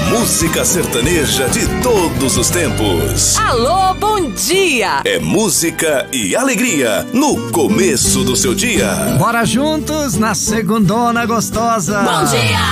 música sertaneja de todos os tempos. Alô, bom dia! É música e alegria no começo do seu dia. Bora juntos na segundona gostosa. Bom dia!